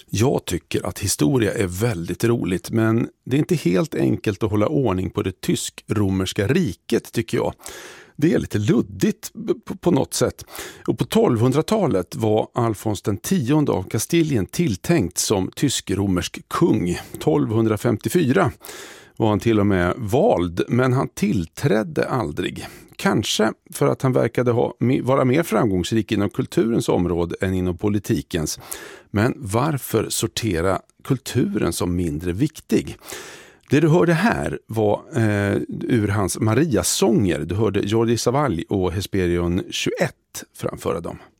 Jag tycker att historia är väldigt roligt, men det är inte helt enkelt att hålla ordning på det tysk-romerska riket, tycker jag. Det är lite luddigt på något sätt. Och på 1200-talet var Alfons X av Kastilien tilltänkt som tysk-romersk kung. 1254 var han till och med vald, men han tillträdde aldrig. Kanske för att han verkade vara mer framgångsrik inom kulturens område än inom politikens. Men varför sortera kulturen som mindre viktig? Det du hörde här var ur hans Mariasånger. Du hörde Jordi Savall och Hesperion 21 framföra dem.